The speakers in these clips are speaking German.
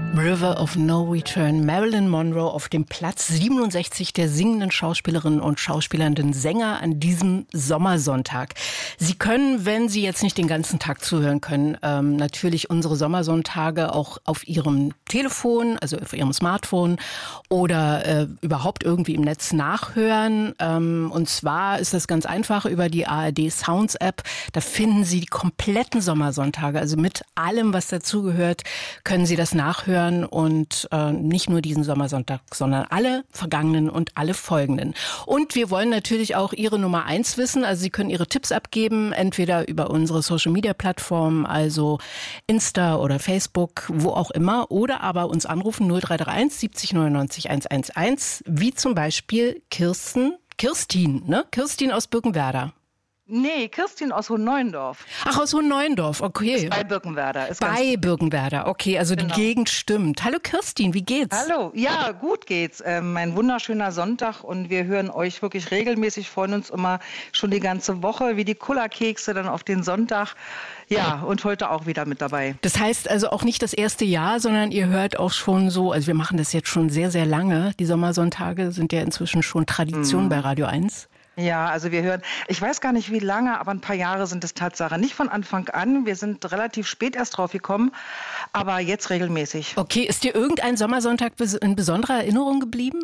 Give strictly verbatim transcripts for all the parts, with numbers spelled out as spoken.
River of No Return, Marilyn Monroe auf dem Platz siebenundsechzig der singenden Schauspielerinnen und schauspielernden Sänger an diesem Sommersonntag. Sie können, wenn Sie jetzt nicht den ganzen Tag zuhören können, ähm, natürlich unsere Sommersonntage auch auf Ihrem Telefon, also auf Ihrem Smartphone oder äh, überhaupt irgendwie im Netz nachhören. Ähm, und zwar ist das ganz einfach über die A R D Sounds App. Da finden Sie die kompletten Sommersonntage, also mit allem, was dazugehört, können Sie das nachhören. Und äh, nicht nur diesen Sommersonntag, sondern alle vergangenen und alle folgenden. Und wir wollen natürlich auch Ihre Nummer eins wissen. Also Sie können Ihre Tipps abgeben, entweder über unsere Social-Media-Plattformen, also Insta oder Facebook, wo auch immer. Oder aber uns anrufen null drei drei eins siebzig neunundneunzig hundertelf, wie zum Beispiel Kirsten, Kirstin, ne? Kirstin aus Birkenwerder. Nee, Kirstin aus Hohenneuendorf. Ach, aus Hohenneuendorf, okay. Ist bei Birkenwerder. Ist bei Birkenwerder, okay, also genau. Die Gegend stimmt. Hallo Kirstin, wie geht's? Hallo, ja, gut geht's. Ähm, ein wunderschöner Sonntag und wir hören euch wirklich regelmäßig, freuen uns immer schon die ganze Woche, wie die Kullerkekse dann auf den Sonntag. Ja, und heute auch wieder mit dabei. Das heißt also auch nicht das erste Jahr, sondern ihr hört auch schon so, also wir machen das jetzt schon sehr, sehr lange. Die Sommersonntage sind ja inzwischen schon Tradition mhm. bei Radio eins. Ja, also wir hören, ich weiß gar nicht wie lange, aber ein paar Jahre sind es Tatsache. Nicht von Anfang an, wir sind relativ spät erst drauf gekommen, aber jetzt regelmäßig. Okay, ist dir irgendein Sommersonntag in besonderer Erinnerung geblieben?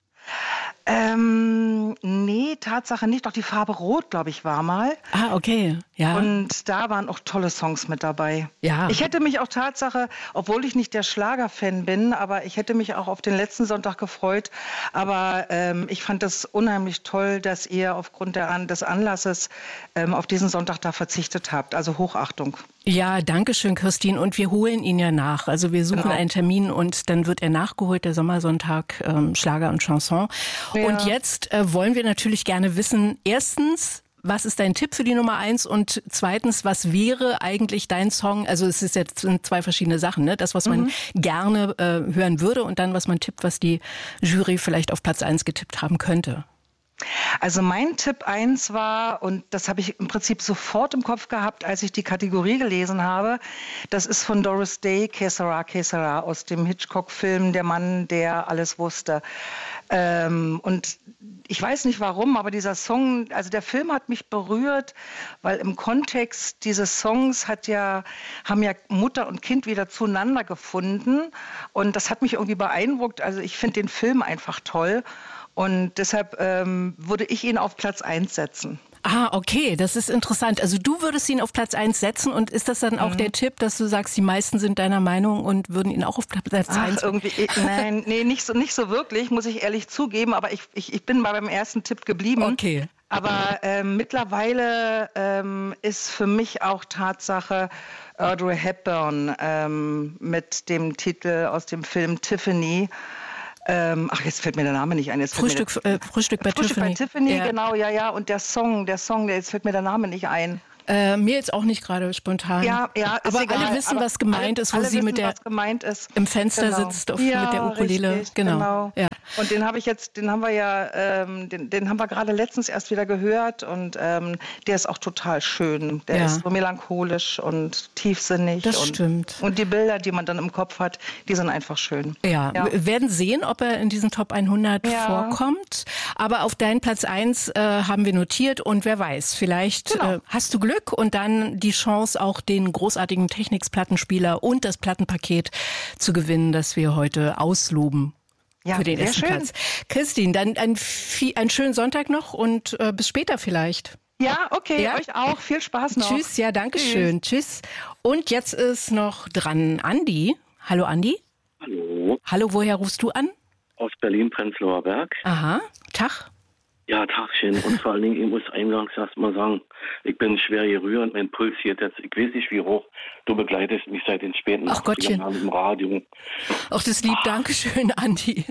Ähm, nee, Tatsache nicht. Doch die Farbe Rot, glaube ich, war mal. Ah, okay, ja. Und da waren auch tolle Songs mit dabei. Ja. Ich hätte mich auch Tatsache, obwohl ich nicht der Schlagerfan bin, aber ich hätte mich auch auf den letzten Sonntag gefreut. Aber ähm, ich fand das unheimlich toll, dass ihr aufgrund der, des Anlasses ähm, auf diesen Sonntag da verzichtet habt. Also Hochachtung. Ja, danke schön, Kirstin. Und wir holen ihn ja nach. Also wir suchen genau. einen Termin und dann wird er nachgeholt, der Sommersonntag, ähm, Schlager und Chanson. Ja. Und jetzt äh, wollen wir natürlich gerne wissen, erstens, was ist dein Tipp für die Nummer eins? Und zweitens, was wäre eigentlich dein Song? Also es ist jetzt sind zwei verschiedene Sachen, ne? Das, was man mhm. gerne äh, hören würde und dann, was man tippt, was die Jury vielleicht auf Platz eins getippt haben könnte. Also mein Tipp eins war, und das habe ich im Prinzip sofort im Kopf gehabt, als ich die Kategorie gelesen habe, das ist von Doris Day, Que sera, que sera, aus dem Hitchcock-Film Der Mann, der alles wusste. Ähm, und ich weiß nicht warum, aber dieser Song, also der Film hat mich berührt, weil im Kontext dieses Songs hat ja, haben ja Mutter und Kind wieder zueinander gefunden und das hat mich irgendwie beeindruckt. Also ich finde den Film einfach toll. Und deshalb ähm, würde ich ihn auf Platz eins setzen. Ah, okay, das ist interessant. Also du würdest ihn auf Platz eins setzen und ist das dann auch mhm. der Tipp, dass du sagst, die meisten sind deiner Meinung und würden ihn auch auf Platz Ach, eins? Irgendwie, nein, nee, nicht so, nicht so wirklich, muss ich ehrlich zugeben, aber ich, ich, ich bin mal beim ersten Tipp geblieben. Okay. Aber ähm, mittlerweile ähm, ist für mich auch Tatsache Audrey Hepburn ähm, mit dem Titel aus dem Film Tiffany. Ähm, ach, jetzt fällt mir der Name nicht ein. Jetzt Frühstück, der, äh, Frühstück bei Frühstück Tiffany. bei Tiffany, ja. genau, ja, ja. Und der Song, der Song, der, jetzt fällt mir der Name nicht ein. Äh, mir jetzt auch nicht gerade spontan. Ja, ja, ist aber egal. alle wissen, aber was gemeint alle, ist, wo alle sie wissen, mit der was gemeint ist. im Fenster genau. sitzt auf, ja, mit der Ukulele. Richtig, genau. genau. Ja. Und den habe ich jetzt, den haben wir ja, ähm, den, den haben wir gerade letztens erst wieder gehört und ähm, der ist auch total schön. Der ja. ist so melancholisch und tiefsinnig. Das und, stimmt. Und die Bilder, die man dann im Kopf hat, die sind einfach schön. Ja, ja. Wir werden sehen, ob er in diesen Top hundert ja. vorkommt. Aber auf deinen Platz eins äh, haben wir notiert und wer weiß, vielleicht genau. äh, hast du Glück und dann die Chance, auch den großartigen Technics-Plattenspieler und das Plattenpaket zu gewinnen, das wir heute ausloben. Ja, für den ersten schön. Platz. Christine, dann ein, einen schönen Sonntag noch und äh, bis später vielleicht. Ja, okay, ja? Euch auch. Viel Spaß noch. Tschüss, ja, danke schön. Tschüss. Und jetzt ist noch dran Andi. Hallo Andi. Hallo. Hallo, woher rufst du an? Aus Berlin-Prenzlauer Berg. Aha, Tag. Ja, Tagchen. Und vor allen Dingen, ich muss eingangs erst mal sagen, ich bin schwer gerührt, mein Puls geht jetzt, ich weiß nicht wie hoch, du begleitest mich seit den späten achtziger Jahren im Radio. Ach, das lieb, danke schön, Andi.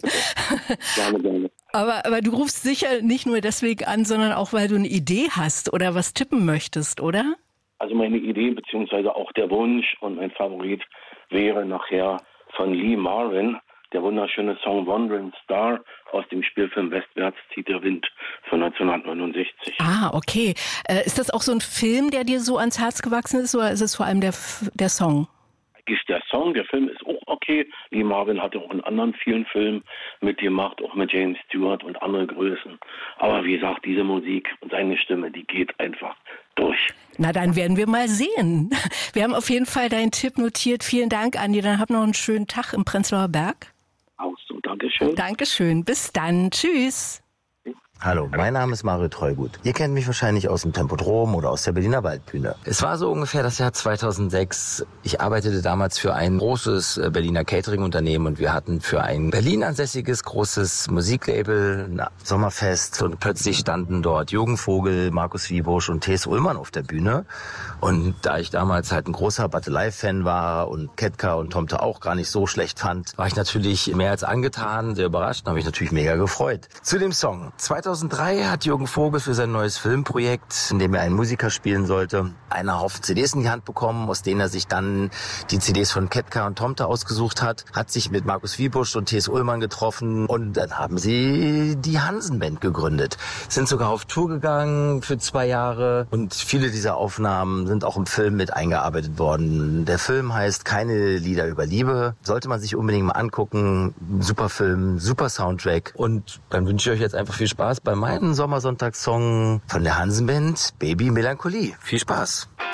Gerne, gerne. Aber, aber du rufst sicher nicht nur deswegen an, sondern auch, weil du eine Idee hast oder was tippen möchtest, oder? Also meine Idee, beziehungsweise auch der Wunsch und mein Favorit wäre nachher von Lee Marvin, der wunderschöne Song Wandering Star aus dem Spielfilm Westwärts zieht der Wind von neunzehnhundertneunundsechzig. Ah, okay. Äh, ist das auch so ein Film, der dir so ans Herz gewachsen ist, oder ist es vor allem der, der Song? ist der Song, der Film ist auch okay. Lee Marvin hatte auch in anderen vielen Filmen mitgemacht, auch mit James Stewart und anderen Größen. Aber wie gesagt, diese Musik und seine Stimme, die geht einfach durch. Na, dann werden wir mal sehen. Wir haben auf jeden Fall deinen Tipp notiert. Vielen Dank, Andi. Dann hab noch einen schönen Tag im Prenzlauer Berg. Auch so, Dankeschön. Dankeschön. Bis dann. Tschüss. Hallo, mein Name ist Mario Treugut. Ihr kennt mich wahrscheinlich aus dem Tempodrom oder aus der Berliner Waldbühne. Es war so ungefähr das Jahr zweitausendsechs. Ich arbeitete damals für ein großes Berliner Catering-Unternehmen und wir hatten für ein Berlin ansässiges großes Musiklabel ein Sommerfest und plötzlich standen dort Jürgen Vogel, Markus Wiebusch und T S. Ullmann auf der Bühne. Und da ich damals halt ein großer Battle-Live-Fan war und Ketka und Tomte auch gar nicht so schlecht fand, war ich natürlich mehr als angetan, sehr überrascht und habe mich natürlich mega gefreut. Zu dem Song. zweitausenddrei hat Jürgen Vogel für sein neues Filmprojekt, in dem er einen Musiker spielen sollte, einen Haufen C Ds in die Hand bekommen, aus denen er sich dann die C Ds von Ketka und Tomte ausgesucht hat, hat sich mit Markus Wiebusch und T S. Ullmann getroffen und dann haben sie die Hansen-Band gegründet. Sind sogar auf Tour gegangen für zwei Jahre und viele dieser Aufnahmen sind auch im Film mit eingearbeitet worden. Der Film heißt Keine Lieder über Liebe. Sollte man sich unbedingt mal angucken. Super Film, super Soundtrack. Und dann wünsche ich euch jetzt einfach viel Spaß bei meinem Sommersonntagssong von der Hansen-Band, Baby Melancholie. Viel Spaß.